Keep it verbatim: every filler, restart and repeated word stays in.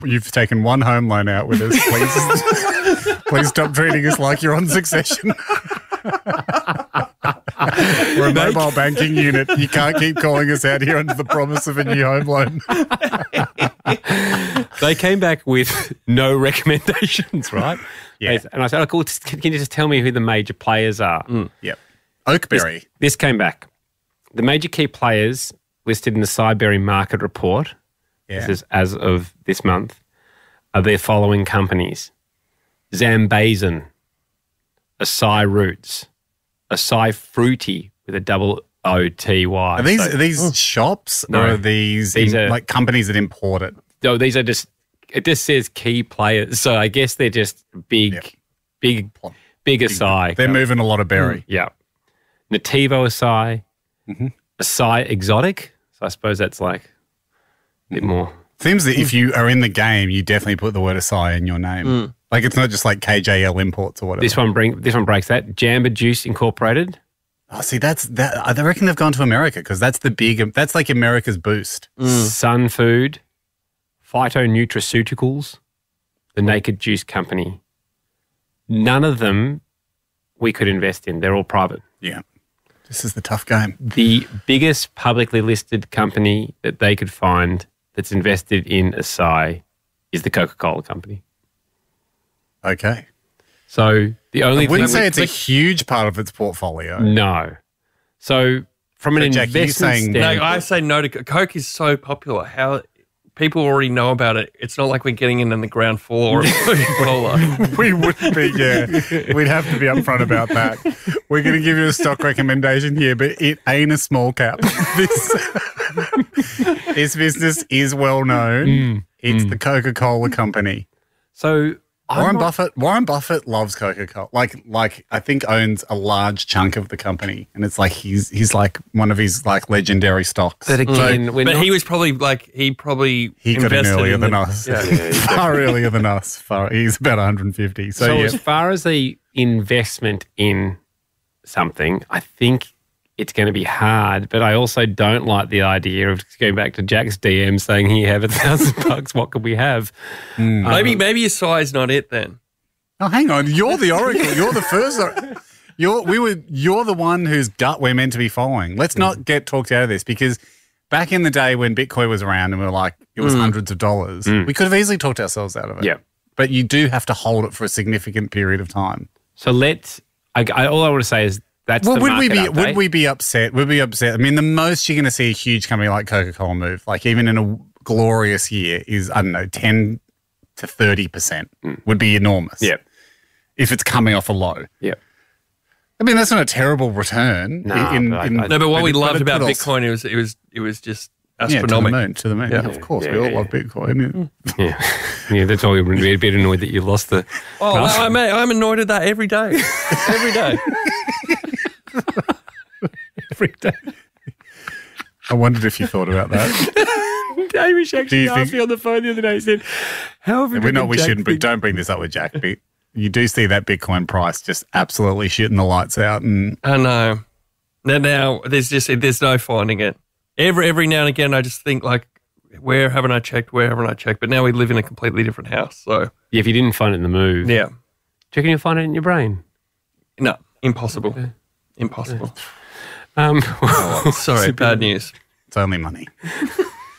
you've taken one home loan out with us. Please, please stop treating us like you're on Succession. We're a mobile banking unit. You can't keep calling us out here under the promise of a new home loan. They came back with no recommendations, right? Yeah. And I said, oh, cool, can you just tell me who the major players are? Mm. Yep. Oakberry. This, this came back. The major key players listed in the Siberry market report, Yeah. this is as of this month, are their following companies. Zambazan, Acai Roots, Acai Fruity with a double O T Y. Are these So- are these shops No. or are these, These in, are- like companies that import it? No, these are just, it just says key players. So I guess they're just big, Yep. big, big Acai. They're moving a lot of berry. Yeah. Nativo Acai, Mm-hmm. Acai Exotic. So I suppose that's like a bit more. Seems that if you are in the game, you definitely put the word acai in your name. Like it's not just like K J L Imports or whatever. This one bring this one breaks that. Jamba Juice Incorporated. Oh, see, that's that. I reckon they've gone to America because that's the big. That's like America's boost. Sun Food, Phytonutraceuticals, the Naked Juice Company. None of them we could invest in. They're all private. Yeah, this is the tough game. The biggest publicly listed company that they could find that's invested in acai is the Coca-Cola Company. Okay, So the only I wouldn't thing say we- it's a huge part of its portfolio. no. So from an So, Jack, you're investment saying- No, standpoint, I say no to Coke. Coke is so popular. How people already know about it. It's not like we're getting in on the ground floor of Coca-Cola. We wouldn't be, yeah. We'd have to be upfront about that. We're going to give you a stock recommendation here, but it ain't a small cap. This, this business is well known. Mm, It's the Coca-Cola Company. so I'm Warren not- Buffett. Warren Buffett loves Coca-Cola. Like, like I think owns a large chunk of the company, and it's like he's he's like one of his like legendary stocks. But again, we're but not, he was probably like he probably He got in invested earlier in than the- us. Yeah. Far earlier than us. Far. He's about one hundred fifty. So, So yeah. as far as the investment in something, I think it's going to be hard, but I also don't like the idea of going back to Jack's D M saying, here, have a thousand bucks, what could we have? Maybe maybe your size not it then. Oh, hang on. You're the oracle. You're the first. or- You're we were. You're the one whose gut we're meant to be following. Let's not get talked out of this because back in the day when Bitcoin was around and we were like it was hundreds of dollars, we could have easily talked ourselves out of it. Yeah. But you do have to hold it for a significant period of time. So let's, I, I, all I want to say is that's Well, the would we be market update. would we be upset? Would we be upset? I mean, the most you're going to see a huge company like Coca-Cola move, like even in a glorious year, is I don't know, ten to thirty percent would be enormous. Yeah. If it's coming off a low. Yeah. I mean, that's not a terrible return. No, in, but I- in- I- No, but what we but loved it about could also- Bitcoin it was it was it was just Yeah, to the astronomical. moon, to the moon. Yeah. Yeah, of course, Yeah, we all yeah, love Bitcoin. Yeah. Yeah, that's why we're a bit annoyed that you lost the. Oh, I, I'm, I'm annoyed at that every day. Every day. every day. I wondered if you thought about that. Hamish Do actually you asked think- me on the phone the other day. He said, however, we know we shouldn't, but don't bring this up with Jack. But you do see that Bitcoin price just absolutely shooting the lights out, and I know. Now, now there's just there's no finding it. Every every now and again, I just think like, where haven't I checked? Where haven't I checked? But now we live in a completely different house. So Yeah, if you didn't find it in the move, yeah, do you reckon you'll find it in your brain? no, impossible, impossible. Um, Sorry, bad news. it's only money.